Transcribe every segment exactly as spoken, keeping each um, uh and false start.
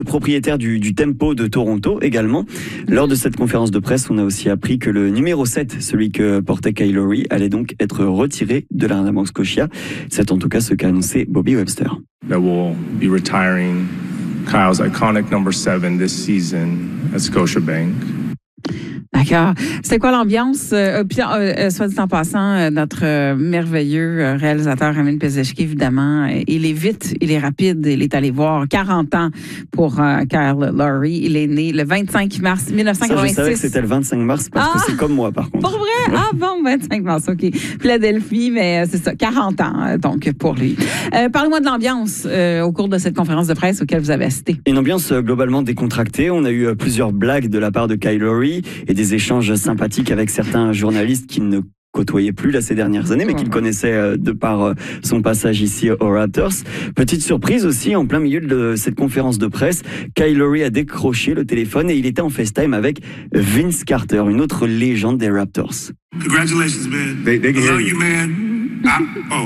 propriétaire du, du Tempo de Toronto également. Lors de cette conférence de presse, on a aussi appris que le numéro sept, celui que portait Kyle Lowry, allait donc être retiré de l'Arena Bank Scotia. C'est en tout cas ce qu'a annoncé Bobby Webster. That will be retiring Kyle's iconic number seven this season at Scotiabank. D'accord. C'était quoi l'ambiance? Euh, puis, euh, soit dit en passant, euh, notre euh, merveilleux réalisateur Ramin Pezeshki, évidemment, euh, il est vite, il est rapide, il est allé voir quarante ans pour euh, Kyle Lowry. Il est né le vingt-cinq mars mille neuf cent quatre-vingt-six. Ça, je savais que c'était le vingt-cinq mars parce ah! que c'est comme moi, par contre. Pour vrai? Ah bon, vingt-cinq mars, OK. Philadelphie, mais euh, c'est ça, quarante ans, donc, pour lui. Euh, parlez-moi de l'ambiance euh, au cours de cette conférence de presse auquel vous avez assisté. Une ambiance euh, globalement décontractée. On a eu euh, plusieurs blagues de la part de Kyle Lowry et des échanges sympathiques avec certains journalistes qui ne côtoyait plus là ces dernières années, mais qu'il connaissait euh, de par euh, son passage ici aux Raptors. Petite surprise aussi, en plein milieu de cette conférence de presse, Kyle Lowry a décroché le téléphone et il était en FaceTime avec Vince Carter, une autre légende des Raptors. Congratulations, man. They, they I love you, man. I, oh.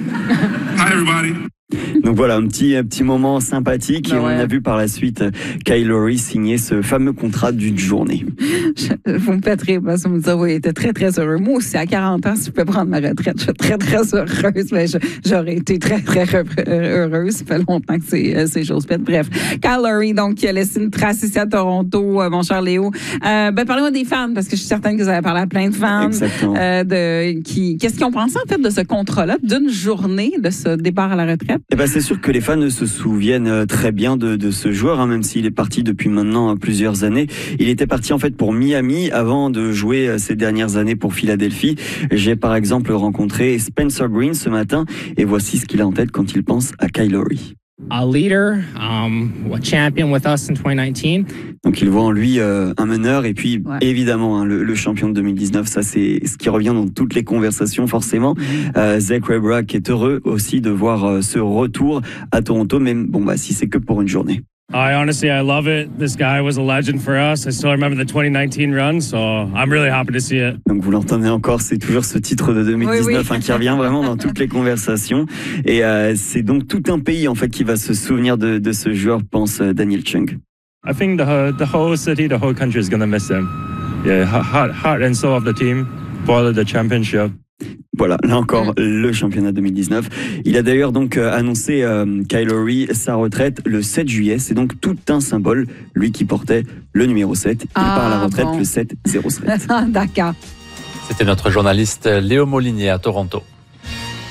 Hi, everybody. Donc voilà, un petit, un petit moment sympathique. Ben et ouais. On a vu par la suite Kyle Lowry signer ce fameux contrat d'une journée. Je, vous me faites rire parce que vous me dites, oui, il était très, très heureux. Moi aussi, à quarante ans, si je peux prendre ma retraite, je suis très, très heureuse. Mais je, j'aurais été très, très heureuse. Ça fait longtemps que c'est, c'est chose faite. Bref, Kyle Lowry, donc, qui a laissé une trace ici à Toronto, euh, mon cher Léo. Euh, ben, parlez-moi des fans, parce que je suis certaine que vous avez parlé à plein de fans. Exactement. Euh, de, qui, qu'est-ce qu'ils ont pensé, en fait, de ce contrat-là, d'une journée, de ce départ à la retraite? Eh ben, c'est sûr que les fans se souviennent très bien de, de ce joueur, hein, même s'il est parti depuis maintenant plusieurs années. Il était parti en fait pour Miami avant de jouer ces dernières années pour Philadelphie. J'ai par exemple rencontré Spencer Green ce matin et voici ce qu'il a en tête quand il pense à Kyle Lowry. A leader, um, a champion with us in twenty nineteen. Donc il voit en lui euh, un meneur et puis ouais. évidemment hein, le, le champion de deux mille dix-neuf, ça c'est ce qui revient dans toutes les conversations forcément. Mm-hmm. euh, Zach Webber qui est heureux aussi de voir euh, ce retour à Toronto, même bon bah si c'est que pour une journée. I honestly, I love it. This guy was a legend for us. I still remember the twenty nineteen run, so I'm really happy to see it. Donc vous l'entendez encore, c'est toujours ce titre de deux mille dix-neuf oui, oui. Hein, qui revient vraiment dans toutes les conversations. Et euh, c'est donc tout un pays en fait qui va se souvenir de, de ce joueur, pense Daniel Chung. I think the the whole city, the whole country is gonna miss him. Yeah, heart, heart and soul of the team for the championship. Voilà, là encore, mmh. le championnat deux mille dix-neuf. Il a d'ailleurs donc euh, annoncé, euh, Kyle Lowry, sa retraite le sept juillet. C'est donc tout un symbole, lui qui portait le numéro sept. Il ah, part à la retraite bon. le sept zéro sept. D'accord. C'était notre journaliste Léo Molinier à Toronto.